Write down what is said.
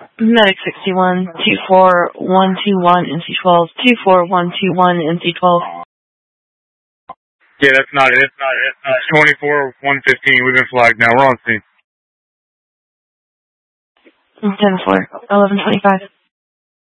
Medic 61, 24121, NC12, 24121, NC12. Yeah, that's not it. 24-115, we've been flagged now. We're on scene. 10-4, 1125.